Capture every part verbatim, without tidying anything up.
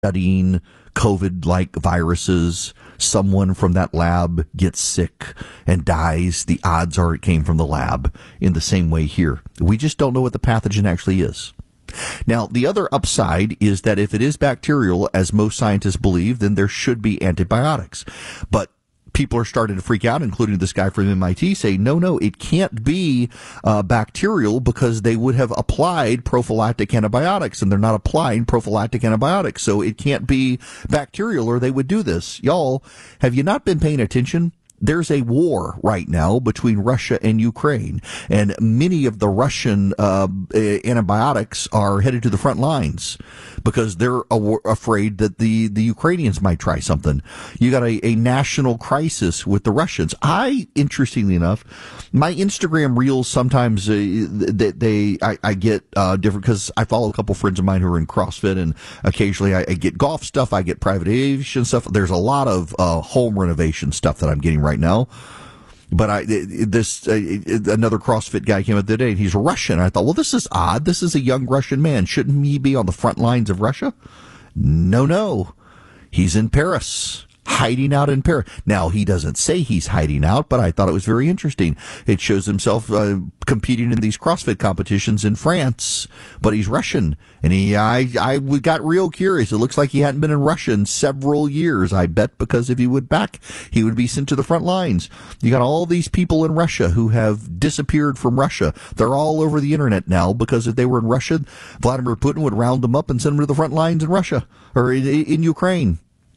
studying COVID-like viruses. Someone from that lab gets sick and dies. The odds are it came from the lab. In the same way here, we just don't know what the pathogen actually is. Now, the other upside is that if it is bacterial, as most scientists believe, then there should be antibiotics. But people are starting to freak out, including this guy from M I T, saying, no, no, it can't be uh, bacterial because they would have applied prophylactic antibiotics, and they're not applying prophylactic antibiotics. So it can't be bacterial or they would do this. Y'all, have you not been paying attention? There's a war right now between Russia and Ukraine, and many of the Russian uh, antibiotics are headed to the front lines because they're a- afraid that the, the Ukrainians might try something. You got a, a national crisis with the Russians. I, interestingly enough, my Instagram reels sometimes uh, they, they I, I get uh, different because I follow a couple friends of mine who are in CrossFit, and occasionally I, I get golf stuff, I get private aviation stuff. There's a lot of uh, home renovation stuff that I'm getting right now. But I, this, uh, another CrossFit guy came up the other day, and he's Russian. I thought, well, this is odd. This is a young Russian man. Shouldn't he be on the front lines of Russia? No, no. He's in Paris, hiding out in Paris. Now, he doesn't say he's hiding out, but I thought it was very interesting. It shows himself uh, competing in these CrossFit competitions in France, but he's Russian. And he, I, I got real curious. It looks like he hadn't been in Russia in several years. I bet because if he would back, he would be sent to the front lines. You got all these people in Russia who have disappeared from Russia. They're all over the internet now because if they were in Russia, Vladimir Putin would round them up and send them to the front lines in Russia or in, in Ukraine.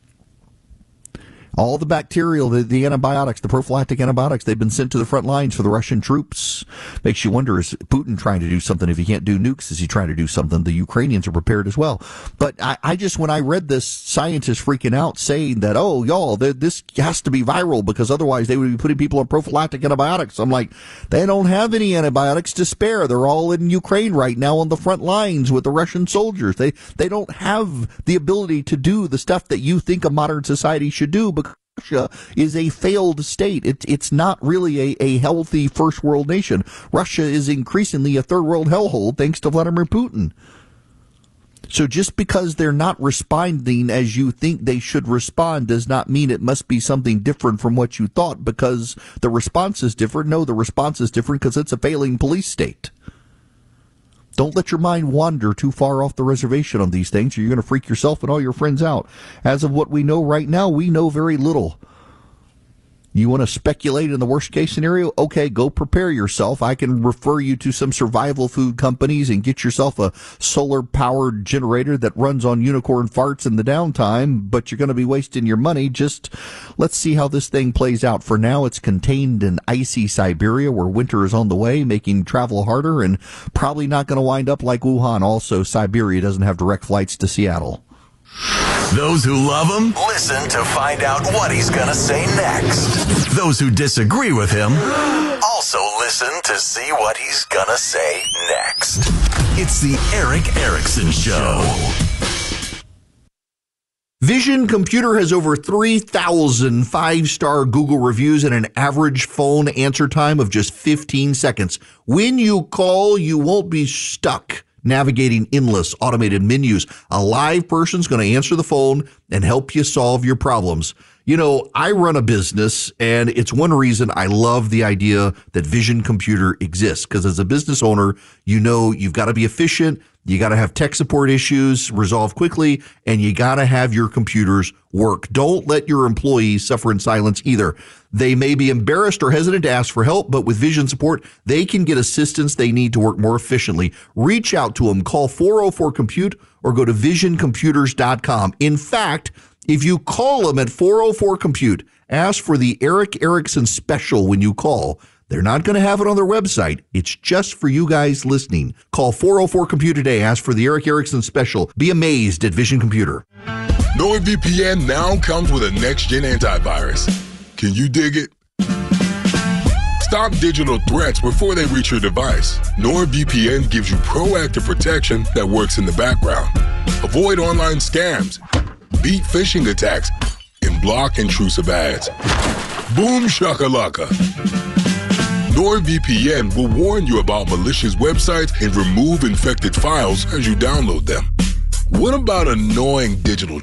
All the bacterial, the, the antibiotics, the prophylactic antibiotics, they've been sent to the front lines for the Russian troops. Makes you wonder, is Putin trying to do something? If he can't do nukes, is he trying to do something? The Ukrainians are prepared as well. But I, I just, when I read this, scientists freaking out saying that, oh, y'all, this has to be viral because otherwise they would be putting people on prophylactic antibiotics. I'm like, they don't have any antibiotics to spare. They're all in Ukraine right now on the front lines with the Russian soldiers. They, they don't have the ability to do the stuff that you think a modern society should do because Russia is a failed state. It, it's not really a, a healthy first world nation. Russia is increasingly a third world hellhole thanks to Vladimir Putin. So just because they're not responding as you think they should respond does not mean it must be something different from what you thought because the response is different. No, the response is different because it's a failing police state. Don't let your mind wander too far off the reservation on these things, or you're going to freak yourself and all your friends out. As of what we know right now, we know very little. You want to speculate in the worst case scenario? Okay, go prepare yourself. I can refer you to some survival food companies and get yourself a solar powered generator that runs on unicorn farts in the downtime, but you're going to be wasting your money. Just let's see how this thing plays out. For now, it's contained in icy Siberia where winter is on the way, making travel harder and probably not going to wind up like Wuhan. Also, Siberia doesn't have direct flights to Seattle. Those who love him, listen to find out what he's going to say next. Those who disagree with him, also listen to see what he's going to say next. It's the Erick Erickson Show. Vision Computer has over three thousand five-star Google reviews and an average phone answer time of just fifteen seconds. When you call, you won't be stuck navigating endless automated menus. A live person's going to answer the phone and help you solve your problems. You know, I run a business, and it's one reason I love the idea that Vision Computer exists, because as a business owner, you know you've got to be efficient, you got to have tech support issues resolved quickly, and you got to have your computers work. Don't let your employees suffer in silence either. They may be embarrassed or hesitant to ask for help, but with Vision support, they can get assistance they need to work more efficiently. Reach out to them. Call four oh four compute or go to vision computers dot com. In fact, if you call them at four oh four compute, ask for the Erick Erickson special when you call. They're not going to have it on their website. It's just for you guys listening. Call four oh four compute today. Ask for the Erick Erickson special. Be amazed at Vision Computer. NordVPN now comes with a next-gen antivirus. Can you dig it? Stop digital threats before they reach your device. NordVPN gives you proactive protection that works in the background. Avoid online scams, beat phishing attacks, and block intrusive ads. Boom shakalaka. NordVPN will warn you about malicious websites and remove infected files as you download them. What about annoying digital